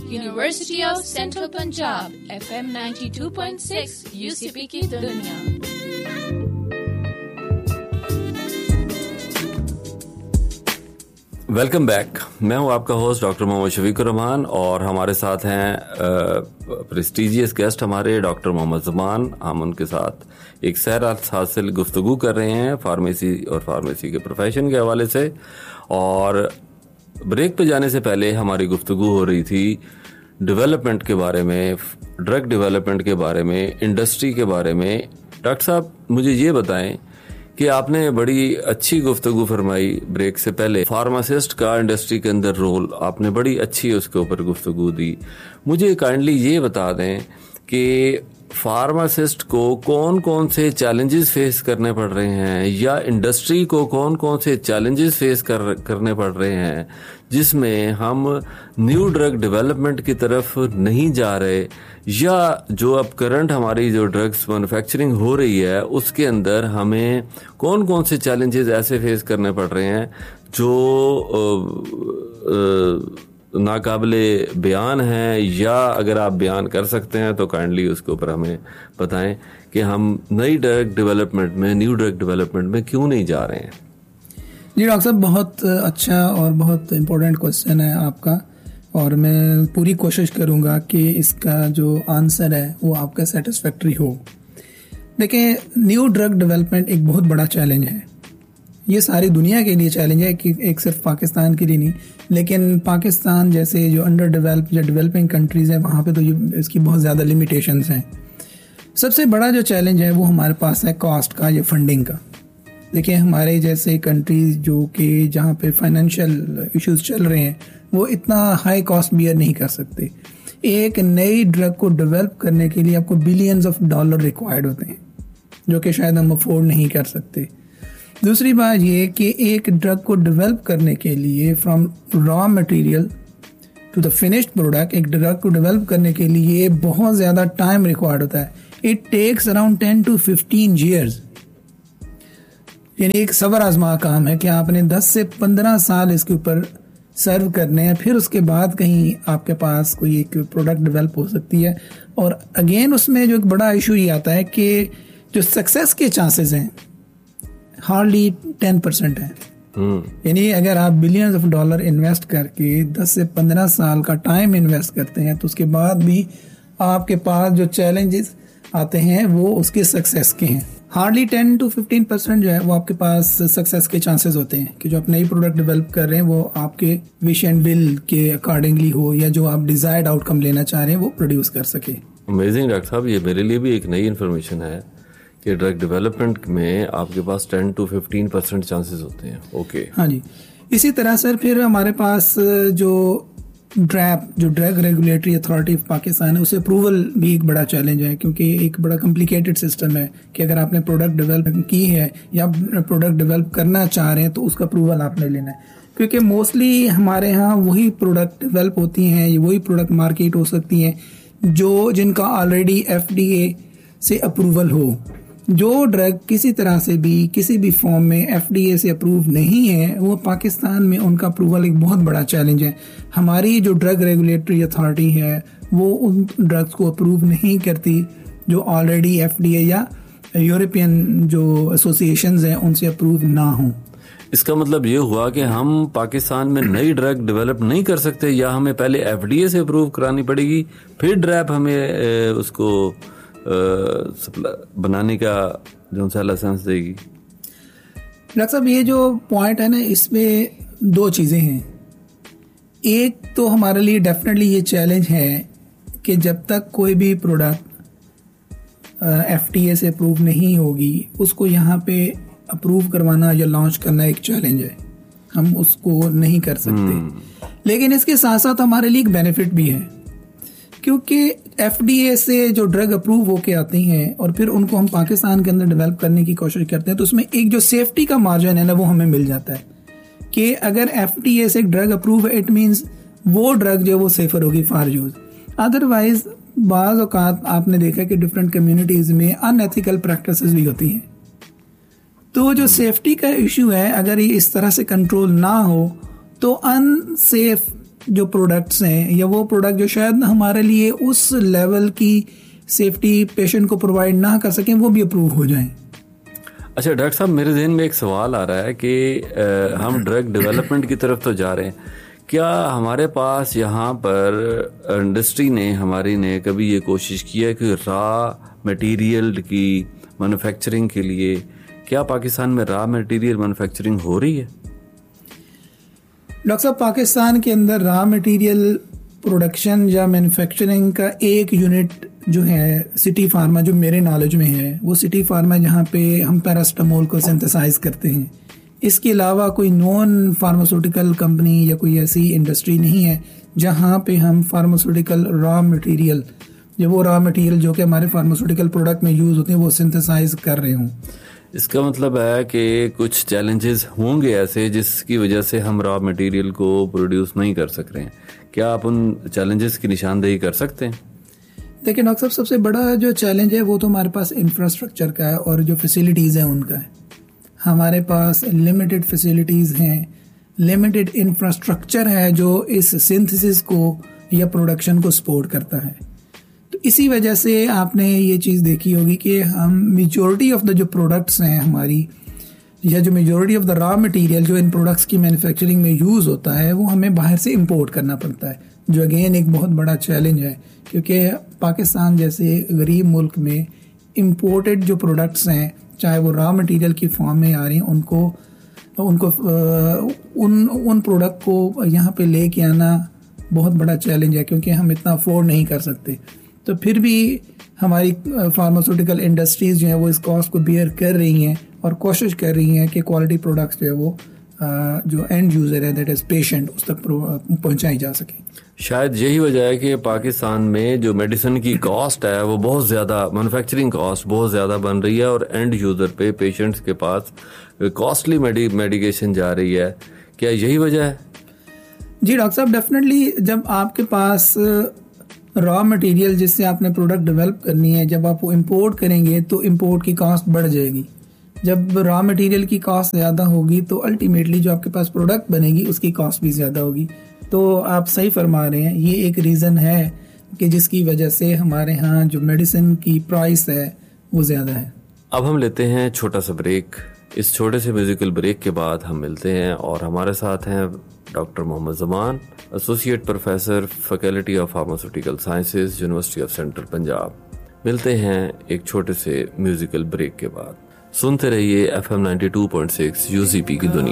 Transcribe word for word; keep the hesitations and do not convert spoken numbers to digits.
University of central Punjab, F M ninety two point six, UCP की दुनिया। Welcome back. मैं हूं आपका होस्ट डॉक्टर मोहम्मद शफीकुर रहमान और हमारे साथ हैं प्रेस्टिजियस गेस्ट हमारे डॉक्टर मोहम्मद ज़मान। हम उनके साथ एक सैर हासिल गुफ्तगू कर रहे हैं फार्मेसी और फार्मेसी के प्रोफेशन के हवाले से। और ब्रेक पे जाने से पहले हमारी गुफ्तगू हो रही थी डेवलपमेंट के बारे में, ड्रग डेवलपमेंट के बारे में, इंडस्ट्री के बारे में। डॉक्टर साहब मुझे ये बताएं कि आपने बड़ी अच्छी गुफ्तगू फरमाई ब्रेक से पहले, फार्मासिस्ट का इंडस्ट्री के अंदर रोल, आपने बड़ी अच्छी उसके ऊपर गुफ्तगू दी। मुझे काइंडली ये बता दें कि फार्मासिस्ट को कौन कौन से चैलेंजेस फेस करने पड़ रहे हैं, या इंडस्ट्री को कौन कौन से चैलेंजेस फेस कर करने पड़ रहे हैं जिसमें हम न्यू ड्रग डेवलपमेंट की तरफ नहीं जा रहे, या जो अब करंट हमारी जो ड्रग्स मैन्युफैक्चरिंग हो रही है उसके अंदर हमें कौन कौन से चैलेंजेस ऐसे फेस करने पड़ रहे हैं जो आ, आ, नाकाबिले बयान है, या अगर आप बयान कर सकते हैं तो काइंडली उसके ऊपर हमें बताएं कि हम नई ड्रग डेवलपमेंट में, न्यू ड्रग डेवलपमेंट में क्यों नहीं जा रहे हैं। जी डॉक्टर साहब, बहुत अच्छा और बहुत इम्पोर्टेंट क्वेश्चन है आपका, और मैं पूरी कोशिश करूंगा कि इसका जो आंसर है वो आपका सेटिस्फैक्ट्री हो। देखिए, न्यू ड्रग डेवलपमेंट एक बहुत बड़ा चैलेंज है। ये सारी दुनिया के लिए चैलेंज है, कि एक सिर्फ पाकिस्तान के लिए नहीं, लेकिन पाकिस्तान जैसे जो अंडर डेवलप या डेवलपिंग कंट्रीज हैं वहाँ पे तो ये इसकी बहुत ज़्यादा लिमिटेशंस हैं। सबसे बड़ा जो चैलेंज है वो हमारे पास है कॉस्ट का या फंडिंग का। देखिए, हमारे जैसे कंट्रीज जो कि जहाँ पे फाइनेंशियल इश्यूज चल रहे हैं वो इतना हाई कॉस्ट बियर नहीं कर सकते। एक नई ड्रग को डेवलप करने के लिए आपको बिलियंस ऑफ डॉलर रिक्वायर्ड होते हैं, जो कि शायद हम अफोर्ड नहीं कर सकते। दूसरी बात ये कि एक ड्रग को डेवलप करने के लिए from raw material to the finished product, एक ड्रग को डेवलप करने के लिए बहुत ज़्यादा टाइम रिक्वायर्ड होता है। It takes around ten to fifteen years, यानी एक सबर आजमा काम है कि आपने दस से पंद्रह साल इसके ऊपर सर्व करने हैं, फिर उसके बाद कहीं आपके पास कोई एक प्रोडक्ट डेवलप हो सकती है। और अगेन उसमें जो एक बड़ा इशू ये आता है कि जो सक्सेस के चांसेस हैं हार्डली टेन परसेंट है। यानी अगर आप बिलियंस ऑफ डॉलर इन्वेस्ट करके दस से पंद्रह साल का टाइम इन्वेस्ट करते हैं तो उसके बाद भी आपके पास जो चैलेंजेस आते हैं वो उसके सक्सेस के हैं। Hardly ten to fifteen percent जो है वो आपके पास सक्सेस के चांसेस होते हैं कि जो आप नई प्रोडक्ट डेवलप कर रहे हैं वो आपके विश एंड विल के अकॉर्डिंगली हो, या जो आप डिजायर्ड आउटकम लेना चाह रहे हैं वो प्रोड्यूस कर सके। अमेजिंग डॉक्टर साहब, ये मेरे लिए भी एक नई इन्फॉर्मेशन है कि ड्रग डेवलपमेंट में आपके पास ten to fifteen percent chances होते हैं। Okay okay. हाँ जी, इसी तरह सर फिर हमारे पास जो ड्रैप, जो drug regulatory authority of Pakistan है, उसे अप्रूवल भी एक बड़ा चैलेंज है, क्योंकि एक बड़ा कॉम्प्लिकेटेड सिस्टम है कि अगर आपने प्रोडक्ट डेवलप की है या प्रोडक्ट डेवलप करना चाह रहे हैं तो उसका अप्रूवल आपने लेना है। क्योंकि मोस्टली हमारे यहाँ वही प्रोडक्ट डेवलप होती हैं, वही प्रोडक्ट मार्केट हो सकती हैं जो जिनका ऑलरेडी एफ डी ए से अप्रूवल हो। जो ड्रग किसी तरह से भी किसी भी फॉर्म में एफ डी ए से अप्रूव नहीं है, वो पाकिस्तान में उनका अप्रूवल एक बहुत बड़ा चैलेंज है। हमारी जो ड्रग रेगुलेटरी अथॉरिटी है वो उन ड्रग्स को अप्रूव नहीं करती जो ऑलरेडी एफ डी ए या यूरोपियन जो एसोसिएशंस हैं उनसे अप्रूव ना हो। इसका मतलब ये हुआ कि हम पाकिस्तान में नई ड्रग डेवलप नहीं कर सकते, या हमें पहले एफ डी ए से अप्रूव करानी पड़ेगी, फिर ड्रैप हमें उसको बनाने का जो सा लाइसेंस देगी। डॉक्टर साहब, ये जो पॉइंट है ना, इसमें दो चीज़ें हैं। एक तो हमारे लिए डेफिनेटली ये चैलेंज है कि जब तक कोई भी प्रोडक्ट एफ डी ए से अप्रूव नहीं होगी उसको यहाँ पे अप्रूव करवाना या लॉन्च करना एक चैलेंज है, हम उसको नहीं कर सकते। लेकिन इसके साथ साथ हमारे लिए एक बेनिफिट भी है, क्योंकि एफ डी ए से जो ड्रग अप्रूव होके आती हैं और फिर उनको हम पाकिस्तान के अंदर डेवलप करने की कोशिश करते हैं तो उसमें एक जो सेफ्टी का मार्जिन है ना वो हमें मिल जाता है कि अगर एफ डी ए से एक ड्रग अप्रूव है इट मीन्स वो ड्रग जो है वो सेफर होगी फॉर यूज। अदरवाइज बाज़ औक़ात आपने देखा कि डिफरेंट कम्युनिटीज़ में अनएथिकल प्रैक्टिसेस भी होती हैं, तो जो सेफ्टी का इशू है अगर ये इस तरह से कंट्रोल ना हो तो अनसेफ जो प्रोडक्ट्स हैं या वो प्रोडक्ट जो शायद हमारे लिए उस लेवल की सेफ्टी पेशेंट को प्रोवाइड ना कर सकें, वो भी अप्रूव हो जाएं। अच्छा डॉक्टर साहब, मेरे ज़हन में एक सवाल आ रहा है कि आ, हम ड्रग डेवलपमेंट की तरफ तो जा रहे हैं, क्या हमारे पास यहाँ पर इंडस्ट्री ने हमारी ने कभी ये कोशिश की है कि रॉ मटेरियल की मैन्युफैक्चरिंग के लिए, क्या पाकिस्तान में रॉ मटेरियल मैन्युफैक्चरिंग हो रही है? डॉक्टर साहब, पाकिस्तान के अंदर रॉ मटेरियल प्रोडक्शन या मैन्युफैक्चरिंग का एक यूनिट जो है सिटी फार्मा, जो मेरे नॉलेज में है वो सिटी फार्मा, जहाँ पे हम पैरास्टामोल को सिंथेसाइज करते हैं। इसके अलावा कोई नॉन फार्मास्यूटिकल कंपनी या कोई ऐसी इंडस्ट्री नहीं है जहाँ पे हम फार्मास्यूटिकल रॉ मटेरियल, जो वो रॉ मटेरियल जो कि हमारे फार्मास्यूटिकल प्रोडक्ट में यूज़ होते हैं, वो सिंथेसाइज कर रहे हों। इसका मतलब है कि कुछ चैलेंजेस होंगे ऐसे जिसकी वजह से हम रॉ मटेरियल को प्रोड्यूस नहीं कर सक रहे हैं। क्या आप उन चैलेंजेस की निशानदेही कर सकते हैं? देखिए डॉक्टर साहब, सबसे बड़ा जो चैलेंज है वो तो हमारे पास इंफ्रास्ट्रक्चर का है और जो फैसिलिटीज़ हैं उनका है। हमारे पास लिमिटेड फैसिलिटीज़ हैं, लिमिटेड इंफ्रास्ट्रक्चर है जो इस सिंथेसिस को या प्रोडक्शन को सपोर्ट करता है। तो इसी वजह से आपने ये चीज़ देखी होगी कि हम मेजॉरिटी ऑफ द जो प्रोडक्ट्स हैं हमारी, या जो majority of the raw material जो इन प्रोडक्ट्स की मैन्युफैक्चरिंग में यूज़ होता है, वो हमें बाहर से इंपोर्ट करना पड़ता है, जो अगेन एक बहुत बड़ा चैलेंज है, क्योंकि पाकिस्तान जैसे गरीब मुल्क में इंपोर्टेड जो प्रोडक्ट्स हैं, चाहे वो रॉ मटेरियल की फॉर्म में आ रही हैं, उनको उनको उन उन प्रोडक्ट को यहाँ पे लेके आना बहुत बड़ा चैलेंज है, क्योंकि हम इतना अफोर्ड नहीं कर सकते। तो फिर भी हमारी फार्मास्यूटिकल इंडस्ट्रीज जो है वो इस कॉस्ट को बियर कर रही हैं और कोशिश कर रही हैं कि क्वालिटी प्रोडक्ट्स जो है वो जो एंड यूज़र है, दैट इज़ पेशेंट, उस तक पहुंचाई जा सके। शायद यही वजह है कि पाकिस्तान में जो मेडिसिन की कॉस्ट है वो बहुत ज़्यादा, मैन्युफैक्चरिंग कॉस्ट बहुत ज़्यादा बन रही है और एंड यूज़र पे, पेशेंट्स के पास कॉस्टली मेडिकेशन जा रही है। क्या यही वजह है? जी डॉक्टर साहब, डेफिनेटली जब आपके पास रॉ मटेरियल जिससे आपने प्रोडक्ट डेवलप करनी है, जब आप वो इम्पोर्ट करेंगे तो इम्पोर्ट की कॉस्ट बढ़ जाएगी। जब रॉ मटेरियल की कॉस्ट ज़्यादा होगी तो अल्टीमेटली जो आपके पास प्रोडक्ट बनेगी उसकी कॉस्ट भी ज़्यादा होगी। तो आप सही फरमा रहे हैं, ये एक रीज़न है कि जिसकी वजह से हमारे यहाँ जो मेडिसिन की प्राइस है वो ज़्यादा है। अब हम लेते हैं छोटा सा ब्रेक। इस छोटे से म्यूजिकल ब्रेक के बाद हम मिलते हैं और हमारे साथ हैं doctor Mohammad Zaman, associate professor, faculty of pharmaceutical sciences, university of central Punjab. मिलते हैं एक छोटे से म्यूजिकल ब्रेक के बाद। सुनते रहिए F M ninety two point six UCP की दुनिया।